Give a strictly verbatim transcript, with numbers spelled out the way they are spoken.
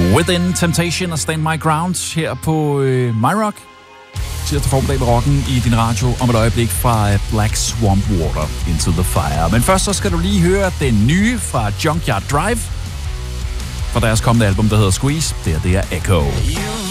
Within Temptation og Stand My Ground her på øh, My Rock. Tirsdag formiddag med rocken i din radio om et øjeblik fra Black Swamp Water Into the Fire. Men først så skal du lige høre den nye fra Junkyard Drive fra deres kommende album, der hedder Squeeze. Det her, det er Echo.